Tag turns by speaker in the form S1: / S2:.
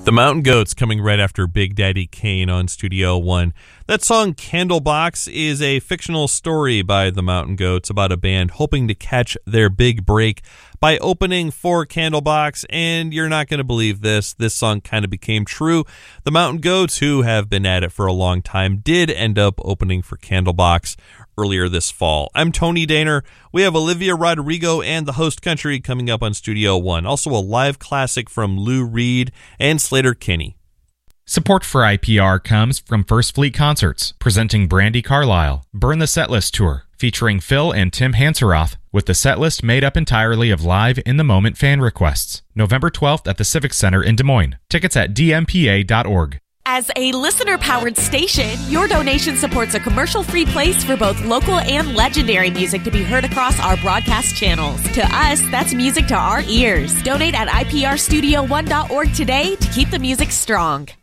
S1: The Mountain Goats coming right after Big Daddy Kane on Studio One. That song, Candlebox, is a fictional story by the Mountain Goats about a band hoping to catch their big break by opening for Candlebox, and you're not going to believe this. This song kind of became true. The Mountain Goats, who have been at it for a long time, did end up opening for Candlebox earlier this fall. I'm Tony Daner. We have Olivia Rodrigo and the Host Country coming up on Studio One. Also a live classic from Lou Reed and Slater Kinney.
S2: Support for IPR comes from First Fleet Concerts, presenting Brandi Carlile, Burn the Setlist Tour, featuring Phil and Tim Hanseroth, with the setlist made up entirely of live in-the-moment fan requests. November 12th at the Civic Center in Des Moines. Tickets at dmpa.org.
S3: As a listener-powered station, your donation supports a commercial-free place for both local and legendary music to be heard across our broadcast channels. To us, that's music to our ears. Donate at iprstudio1.org today to keep the music strong.